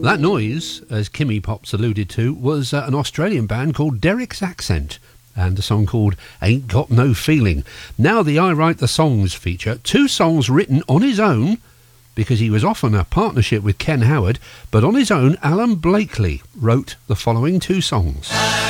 That noise, as Kimmy Pops alluded to, was an Australian band called Derek's Accent, and a song called Ain't Got No Feeling. Now the I Write the Songs feature, 2 songs written on his own, because he was often a partnership with Ken Howard, but on his own, Alan Blakely wrote the following 2 songs.